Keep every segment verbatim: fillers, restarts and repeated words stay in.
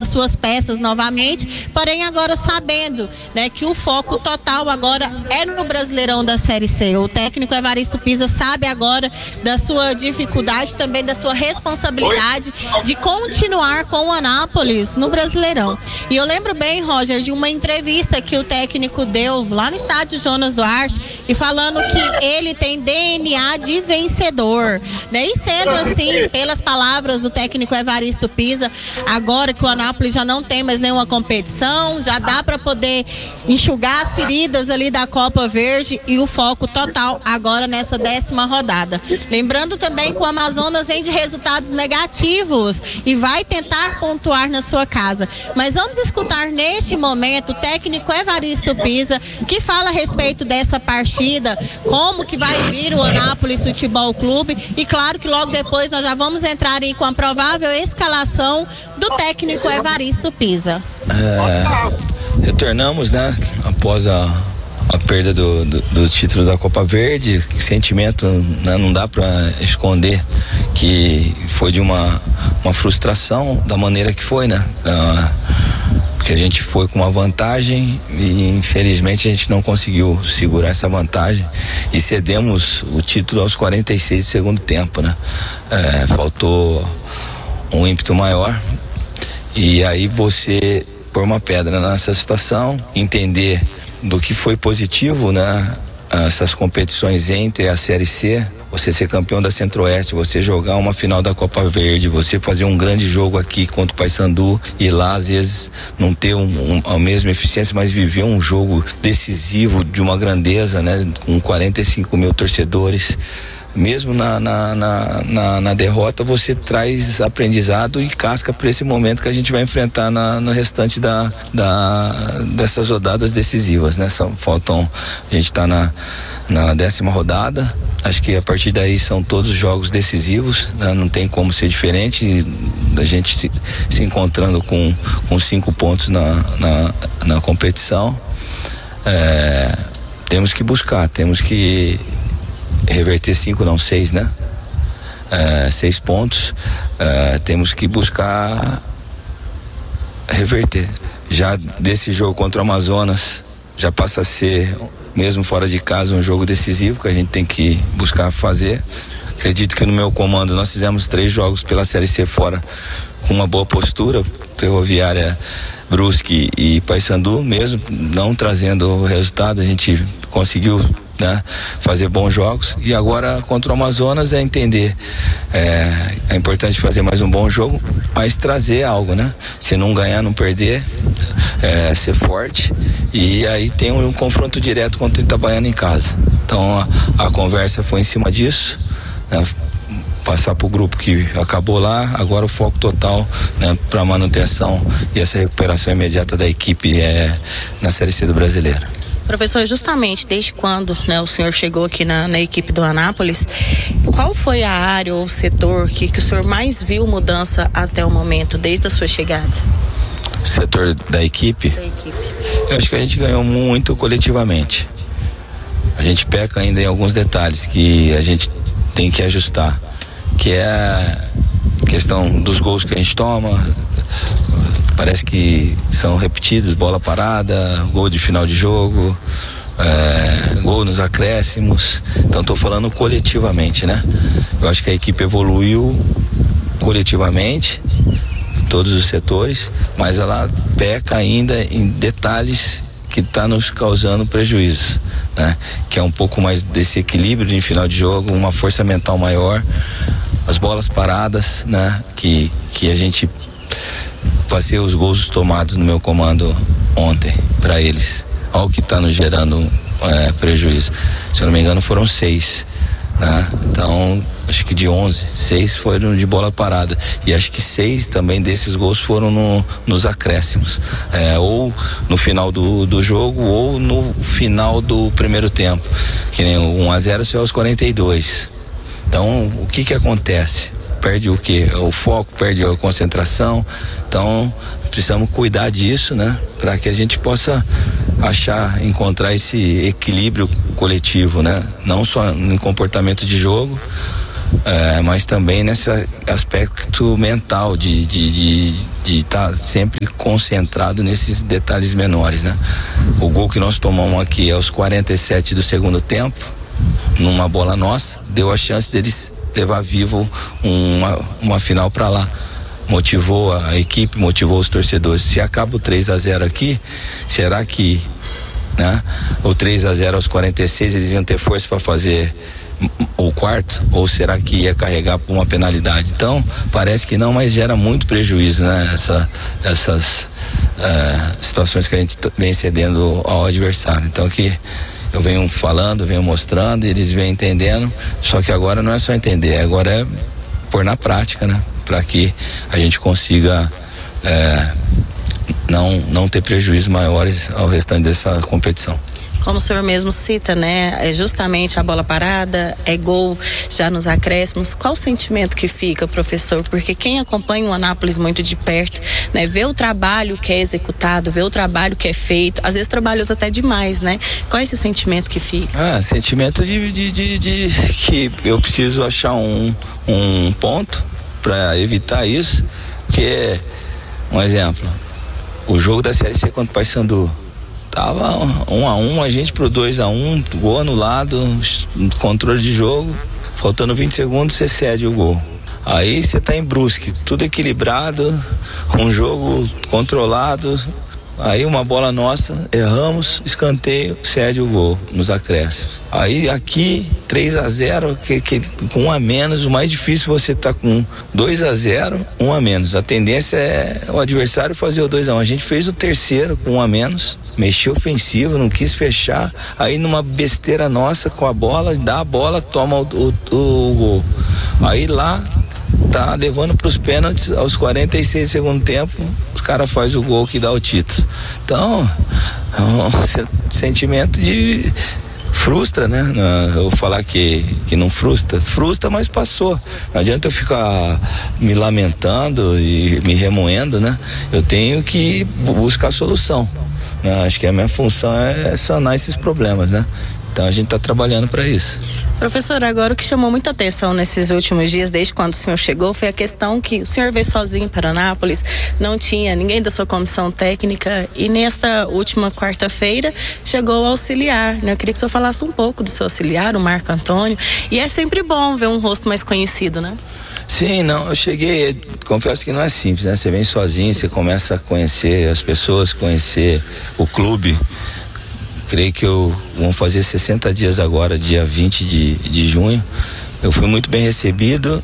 as suas peças novamente, porém agora sabendo, né, que o foco total agora é no Brasileirão da Série C. O técnico Evaristo Pisa sabe agora da sua dificuldade, também da sua responsabilidade de continuar com o Anápolis no Brasileirão. E eu lembro bem, Roger, de uma entrevista que o técnico deu lá no estádio Jonas Duarte e falando que ele tem D N A de vencedor, né? E sendo assim, pelas palavras do técnico Evaristo Pisa, agora que o Anápolis já não tem mais nenhuma competição, já dá para poder enxugar as feridas ali da Copa Verde e o foco total agora nessa décima rodada. Lembrando também que o Amazonas vem de resultados negativos e vai tentar pontuar na sua casa. Mas vamos escutar neste momento o técnico Evaristo Pisa, que fala a respeito dessa partida, como que vai vir o Anápolis Futebol Clube, e claro que logo depois nós já vamos entrar aí com a provável escalação do técnico Evaristo Pisa. É, retornamos, né, após a, a perda do, do, do título da Copa Verde. Sentimento, né, não dá para esconder que foi de uma, uma frustração da maneira que foi, né? Ah, porque a gente foi com uma vantagem e infelizmente a gente não conseguiu segurar essa vantagem e cedemos o título aos quarenta e seis do segundo tempo, né? É, faltou um ímpeto maior e aí você pôr uma pedra nessa situação, entender do que foi positivo, né? Essas competições entre a Série C, você ser campeão da Centro-Oeste, você jogar uma final da Copa Verde, você fazer um grande jogo aqui contra o Paysandu e lá às vezes não ter um, um, a mesma eficiência, mas viver um jogo decisivo de uma grandeza, né? Com quarenta e cinco mil torcedores. Mesmo na, na, na, na, na derrota, você traz aprendizado e casca para esse momento que a gente vai enfrentar na, no restante da, da, dessas rodadas decisivas, né? Só, faltam, a gente está na, na décima rodada, acho que a partir daí são todos jogos decisivos, né? Não tem como ser diferente, a gente se, se encontrando com, com cinco pontos na, na, na competição. É, temos que buscar, temos que reverter cinco, não seis, né? É, seis pontos. É, temos que buscar reverter. Já desse jogo contra o Amazonas, já passa a ser, mesmo fora de casa, um jogo decisivo que a gente tem que buscar fazer. Acredito que no meu comando nós fizemos três jogos pela Série C fora com uma boa postura. Ferroviária, Brusque e Paysandu, mesmo não trazendo o resultado, a gente conseguiu, né, fazer bons jogos. E agora contra o Amazonas é entender, é, é importante fazer mais um bom jogo, mas trazer algo, né? Se não ganhar, não perder, é, ser forte, e aí tem um, um confronto direto contra o Itabaiana em casa. Então a, a conversa foi em cima disso, né? Passar para o grupo que acabou lá, agora o foco total, né, para manutenção e essa recuperação imediata da equipe é, na Série C do Brasileiro. Professor, justamente desde quando, né, o senhor chegou aqui na, na equipe do Anápolis, qual foi a área ou o setor que, que o senhor mais viu mudança até o momento, desde a sua chegada? Setor da equipe? Da equipe. Eu acho que a gente ganhou muito coletivamente. A gente peca ainda em alguns detalhes que a gente tem que ajustar, que é a questão dos gols que a gente toma. Parece que são repetidos, bola parada, gol de final de jogo, é, gol nos acréscimos. Então estou falando coletivamente, né? Eu acho que a equipe evoluiu coletivamente, em todos os setores, mas ela peca ainda em detalhes que está nos causando prejuízo, né? Que é um pouco mais desse equilíbrio em final de jogo, uma força mental maior, as bolas paradas, né? Que, que a gente passei os gols tomados no meu comando ontem para eles, ao que está nos gerando é, prejuízo. Se eu não me engano foram seis, né? Então acho que de onze, seis foram de bola parada, e acho que seis também desses gols foram no, nos acréscimos, é, ou no final do, do jogo ou no final do primeiro tempo, que nem o um a zero saiu aos quarenta e dois. Então o que que acontece? Perde o que? O foco, perde a concentração. Então precisamos cuidar disso, né? Para que a gente possa achar, encontrar esse equilíbrio coletivo, né? Não só no comportamento de jogo, é, mas também nesse aspecto mental de de de de estar sempre concentrado nesses detalhes menores, né? O gol que nós tomamos aqui aos quarenta e sete do segundo tempo, numa bola nossa, deu a chance deles levar vivo uma uma final para lá. Motivou a equipe, motivou os torcedores. Se acaba o três a zero aqui, será que, né, o três a zero aos quarenta e seis eles iam ter força para fazer o quarto, ou será que ia carregar por uma penalidade? Então parece que não, mas gera muito prejuízo, né? Essa, essas uh, situações que a gente vem cedendo ao adversário. Então que eu venho falando, venho mostrando, eles vêm entendendo, só que agora não é só entender, agora é pôr na prática, né? Para que a gente consiga é, não, não ter prejuízos maiores ao restante dessa competição. Como o senhor mesmo cita, né? É justamente a bola parada, é gol já nos acréscimos. Qual o sentimento que fica, professor? Porque quem acompanha o Anápolis muito de perto, né? Vê o trabalho que é executado, vê o trabalho que é feito, às vezes trabalhoso até demais, né? Qual é esse sentimento que fica? Ah, sentimento de, de, de, de que eu preciso achar um, um ponto para evitar isso, porque, um exemplo, o jogo da Série C contra o Paysandu tava um a um, a gente pro dois a um, gol anulado, controle de jogo, faltando vinte segundos você cede o gol. Aí você tá em Brusque, tudo equilibrado, um jogo controlado, aí uma bola nossa, erramos, escanteio, cede o gol nos acréscimos. Aí aqui três a zero, que, que, com um a menos, o mais difícil você tá com dois a zero, um a menos. A tendência é o adversário fazer o dois a um. A gente fez o terceiro com um a menos, mexeu ofensivo, não quis fechar, aí numa besteira nossa com a bola, dá a bola, toma o, o, o gol. Aí lá tá levando pros pênaltis aos quarenta e seis do segundo tempo, os caras fazem o gol que dá o título. Então, é um sentimento de frustra, né? Eu vou falar que, que não frustra, frustra, mas passou. Não adianta eu ficar me lamentando e me remoendo, né? Eu tenho que buscar solução, né? Acho que a minha função é sanar esses problemas, né? Então a gente está trabalhando para isso. Professor, agora o que chamou muita atenção nesses últimos dias, desde quando o senhor chegou, foi a questão que o senhor veio sozinho para Anápolis, não tinha ninguém da sua comissão técnica, e nesta última quarta-feira chegou o auxiliar, né? Eu queria que o senhor falasse um pouco do seu auxiliar, o Marco Antônio, e é sempre bom ver um rosto mais conhecido, né? Sim, não, eu cheguei, confesso que não é simples, né? Você vem sozinho, você começa a conhecer as pessoas, conhecer o clube. Creio que eu vou fazer sessenta dias agora, dia vinte de, de junho. Eu fui muito bem recebido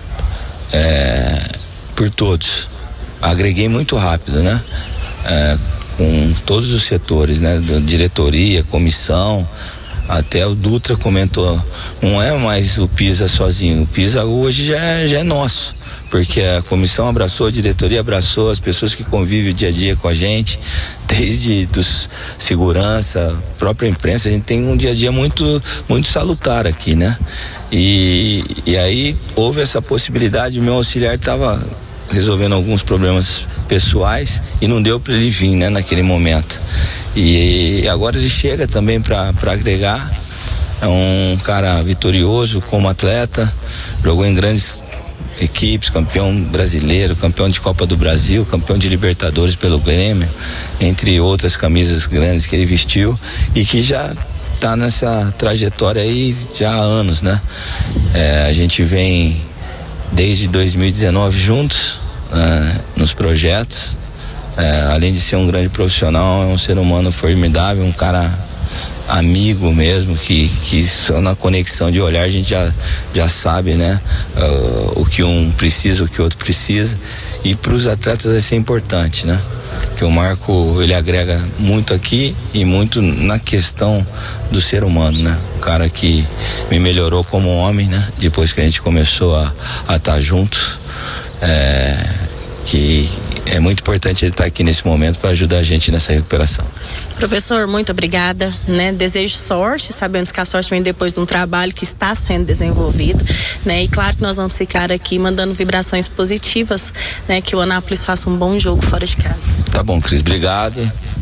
é, por todos. Agreguei muito rápido, né? É, com todos os setores, né? Da diretoria, comissão, até o Dutra comentou, não é mais o Pisa sozinho, o Pisa hoje já é, já é nosso, porque a comissão abraçou, a diretoria abraçou, as pessoas que convivem o dia a dia com a gente, desde dos segurança, própria imprensa, a gente tem um dia a dia muito, muito salutar aqui, né? E, e aí houve essa possibilidade, o meu auxiliar estava resolvendo alguns problemas pessoais e não deu para ele vir, né, naquele momento. E agora ele chega também para agregar. É um cara vitorioso como atleta, jogou em grandes equipes, campeão brasileiro, campeão de Copa do Brasil, campeão de Libertadores pelo Grêmio, entre outras camisas grandes que ele vestiu e que já tá nessa trajetória aí já há anos, né? É, a gente vem desde dois mil e dezenove juntos uh, nos projetos. É, além de ser um grande profissional, é um ser humano formidável, um cara amigo mesmo, que, que só na conexão de olhar a gente já, já sabe, né? Uh, o que um precisa, o que o outro precisa, e para os atletas vai ser importante, né? Que o Marco, ele agrega muito aqui e muito na questão do ser humano, né? Um cara que me melhorou como homem, né? Depois que a gente começou a a estar juntos, é, que é muito importante ele estar aqui nesse momento para ajudar a gente nessa recuperação. Professor, muito obrigada, né? Desejo sorte, sabemos que a sorte vem depois de um trabalho que está sendo desenvolvido, né? E claro que nós vamos ficar aqui mandando vibrações positivas, né? Que o Anápolis faça um bom jogo fora de casa. Tá bom, Cris, obrigado.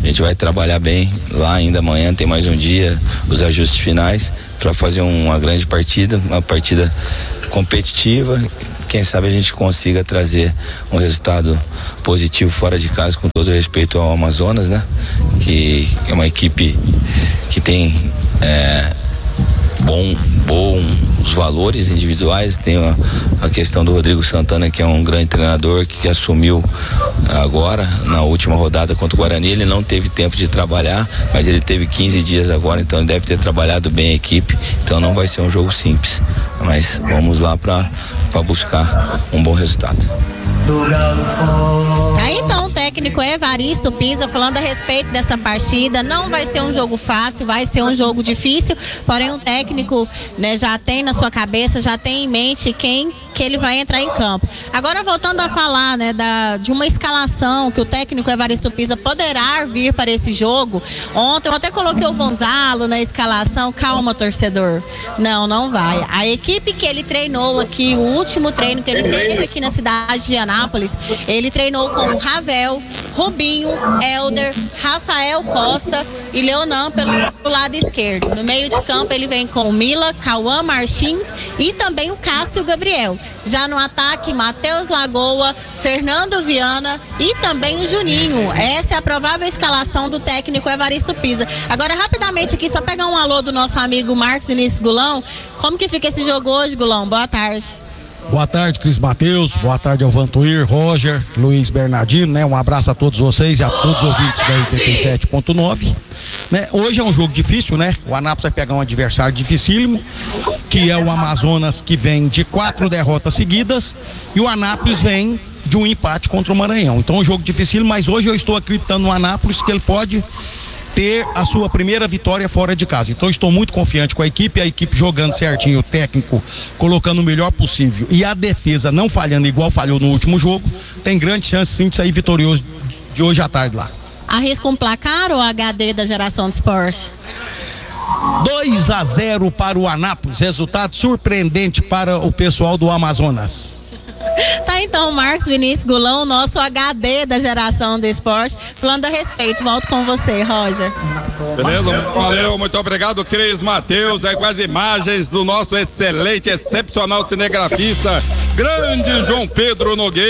A gente vai trabalhar bem lá ainda amanhã, tem mais um dia, os ajustes finais, para fazer uma grande partida, uma partida competitiva. Quem sabe a gente consiga trazer um resultado positivo fora de casa, com todo respeito ao Amazonas, né? Que é uma equipe que tem é, bom, bons valores individuais. Tem a, a questão do Rodrigo Santana, que é um grande treinador que, que assumiu agora na última rodada contra o Guarani. Ele não teve tempo de trabalhar, mas ele teve quinze dias agora, então ele deve ter trabalhado bem a equipe. Então não vai ser um jogo simples, mas vamos lá para para buscar um bom resultado. Aí então o técnico Evaristo Pisa falando a respeito dessa partida. Não vai ser um jogo fácil, vai ser um jogo difícil, porém o técnico, né, já tem na sua cabeça, já tem em mente quem que ele vai entrar em campo. Agora voltando a falar, né, da, de uma escalação que o técnico Evaristo Pisa poderá vir para esse jogo. Ontem eu até coloquei o Gonzalo na escalação. Calma, torcedor, não, não vai. A equipe que ele treinou aqui, o último treino que ele teve aqui na cidade de Anápolis, ele treinou com Ravel, Rubinho, Helder, Rafael Costa e Leonan pelo lado esquerdo. No meio de campo ele vem com Mila, Cauã Martins e também o Cássio Gabriel. Já no ataque, Matheus Lagoa, Fernando Viana e também o Juninho. Essa é a provável escalação do técnico Evaristo Pisa. Agora, rapidamente aqui, só pegar um alô do nosso amigo Marcos Vinícius Gulão. Como que fica esse jogo hoje, Gulão? Boa tarde. Boa tarde, Cris Mateus, boa tarde ao Vantuir, Roger, Luiz Bernardino, né? Um abraço a todos vocês e a todos os ouvintes da oitenta e sete ponto nove. Né? Hoje é um jogo difícil, né? O Anápolis vai pegar um adversário dificílimo, que é o Amazonas, que vem de quatro derrotas seguidas, e o Anápolis vem de um empate contra o Maranhão. Então é um jogo dificílimo, mas hoje eu estou acreditando no Anápolis que ele pode ter a sua primeira vitória fora de casa. Então estou muito confiante com a equipe, a equipe jogando certinho, o técnico colocando o melhor possível e a defesa não falhando igual falhou no último jogo. Tem grande chance sim de sair vitorioso de hoje à tarde lá. Arrisca um placar ou H D da Geração de Esporte? dois a zero para o Anápolis, resultado surpreendente para o pessoal do Amazonas. Tá, então, Marcos Vinícius Gulão, nosso H D da Geração do Esporte, falando a respeito. Volto com você, Roger. Beleza, valeu, muito obrigado, Cris Mateus, é com as imagens do nosso excelente, excepcional cinegrafista, grande João Pedro Nogueira.